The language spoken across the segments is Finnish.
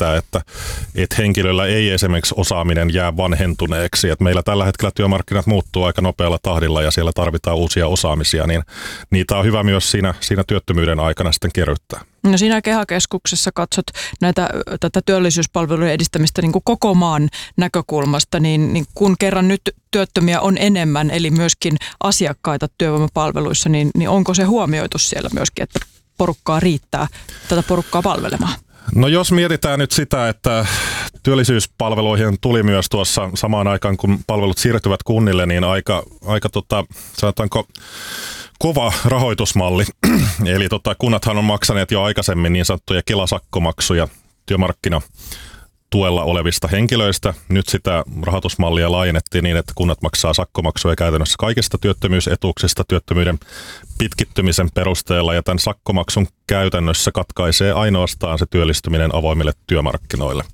sitä, että henkilöllä ei esimerkiksi osaaminen jää vanhentuneeksi. Et meillä tällä hetkellä työmarkkinat muuttuu aika nopealla tahdilla ja siellä tarvitaan uusia osaamisia, niin niitä on hyvä myös siinä työttömyyden aikana sitten kerryttää. No siinä KEHA-keskuksessa katsot tätä työllisyyspalvelujen edistämistä niin kuin koko maan näkökulmasta, niin kun kerran nyt työttömiä on enemmän, eli myöskin asiakkaita työvoimapalveluissa, niin onko se huomioitu siellä myöskin, että porukkaa riittää tätä porukkaa palvelemaan? No jos mietitään nyt sitä, että työllisyyspalveluihin tuli myös tuossa samaan aikaan, kun palvelut siirtyvät kunnille, niin aika sanotaanko kova rahoitusmalli. Eli kunnathan on maksaneet jo aikaisemmin niin sanottuja Kela-sakkomaksuja työmarkkinatuella olevista henkilöistä. Nyt sitä rahoitusmallia laajennettiin niin, että kunnat maksaa sakkomaksuja käytännössä kaikista työttömyysetuuksista työttömyyden pitkittymisen perusteella. Ja tämän sakkomaksun käytännössä katkaisee ainoastaan se työllistyminen avoimille työmarkkinoille.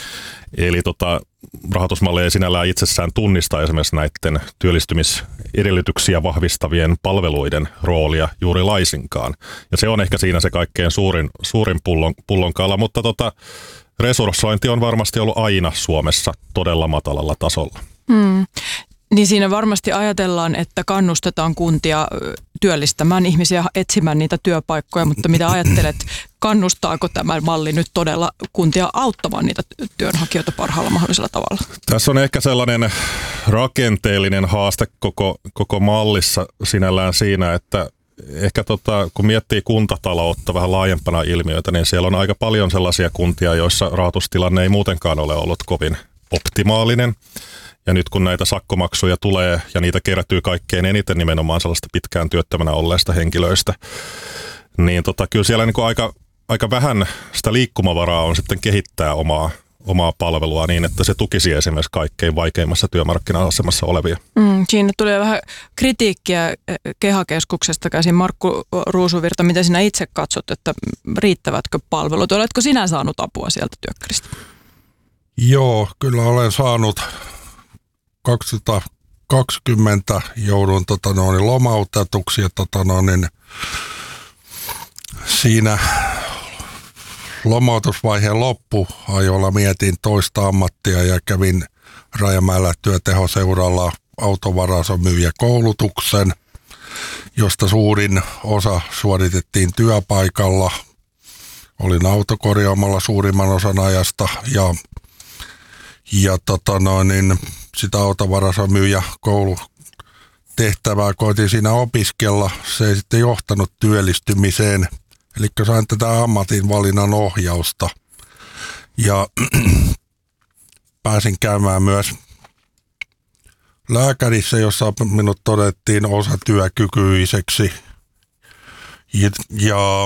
Eli rahoitusmalli ei sinällään itsessään tunnista esimerkiksi näiden työllistymisedellytyksiä vahvistavien palveluiden roolia juuri laisinkaan. Ja se on ehkä siinä se kaikkein suurin pullonkaula, mutta resurssointi on varmasti ollut aina Suomessa todella matalalla tasolla. Niin siinä varmasti ajatellaan, että kannustetaan kuntia työllistämään ihmisiä, etsimään niitä työpaikkoja, mutta mitä ajattelet, kannustaako tämä malli nyt todella kuntia auttamaan niitä työnhakijoita parhaalla mahdollisella tavalla? Tässä on ehkä sellainen rakenteellinen haaste koko mallissa sinällään siinä, että ehkä kun miettii kuntataloutta vähän laajempana ilmiötä, niin siellä on aika paljon sellaisia kuntia, joissa rahoitustilanne ei muutenkaan ole ollut kovin optimaalinen. Ja nyt kun näitä sakkomaksuja tulee ja niitä kerätyy kaikkein eniten nimenomaan sellaista pitkään työttömänä olleista henkilöistä, niin kyllä siellä niin kuin aika vähän sitä liikkumavaraa on sitten kehittää omaa palvelua niin, että se tukisi esimerkiksi kaikkein vaikeimmassa työmarkkina-asemassa olevia. Siinä tulee vähän kritiikkiä KEHA-keskuksesta käsin. Markku Ruusuvirta, miten sinä itse katsot, että riittävätkö palvelut? Oletko sinä saanut apua sieltä työkkäristä? Joo, kyllä olen saanut. 2020 joudun lomautetuksi ja siinä lomautusvaiheen loppuajolla mietin toista ammattia ja kävin Rajamäellä työtehoseuralla autovarastomyyjäkoulutuksen, josta suurin osa suoritettiin työpaikalla. Olin autokorjaamalla suurimman osan ajasta ja sitä autovarastomyyjäkoulutehtävää koitin siinä opiskella. Se ei sitten johtanut työllistymiseen. Eli sain tätä ammatinvalinnan ohjausta ja pääsin käymään myös lääkärissä, jossa minut todettiin osatyökykyiseksi. Ja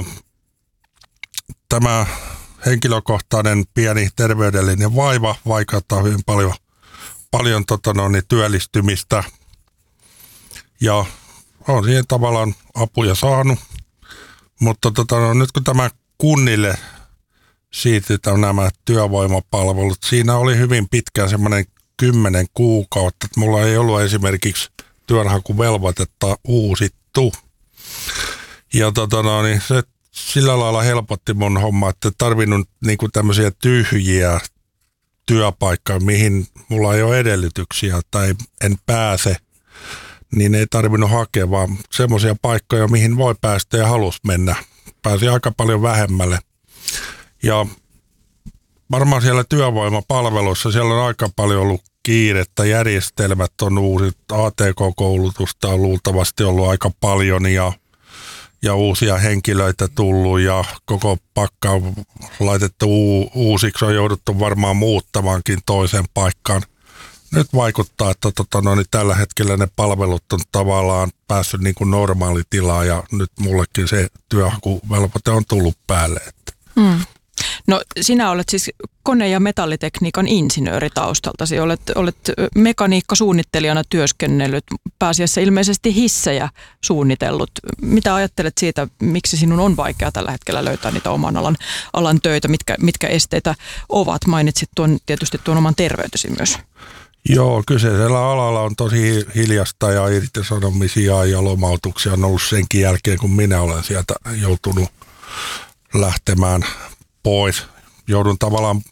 tämä henkilökohtainen pieni terveydellinen vaiva vaikuttaa hyvin paljon työllistymistä ja olen siihen tavallaan apuja saanut. Mutta nyt kun tämä kunnille siirtytään nämä työvoimapalvelut, siinä oli hyvin pitkään semmoinen 10 kuukautta, että mulla ei ollut esimerkiksi työnhakuvelvoitetta uusittu. Ja se sillä lailla helpotti mun homma, että tarvinnut niinku tämmöisiä tyhjiä työpaikkoja, mihin mulla ei ole edellytyksiä tai en pääse, niin ei tarvinnut hakea, vaan semmoisia paikkoja, mihin voi päästä ja halus mennä. Pääsi aika paljon vähemmälle. Ja varmaan siellä työvoimapalveluissa siellä on aika paljon ollut kiirettä. Järjestelmät on uusit, ATK-koulutusta on luultavasti ollut aika paljon ja uusia henkilöitä tullut ja koko pakka on laitettu uusiksi. On jouduttu varmaan muuttamaankin toiseen paikkaan. Nyt vaikuttaa, että tällä hetkellä ne palvelut on tavallaan päässyt niin kuin normaalitilaan ja nyt mullekin se työhakuvelvoite on tullut päälle. No sinä olet siis kone- ja metallitekniikan insinööri taustaltasi. Olet mekaniikkasuunnittelijana työskennellyt, pääasiassa ilmeisesti hissejä suunnitellut. Mitä ajattelet siitä, miksi sinun on vaikea tällä hetkellä löytää niitä oman alan töitä, mitkä esteitä ovat? Mainitsit tietysti tuon oman terveytesi myös. Joo, kyseisellä alalla on tosi hiljasta ja irtisanomisia ja lomautuksia on ollut senkin jälkeen, kun minä olen sieltä joutunut lähtemään pois. Joudun tavallaan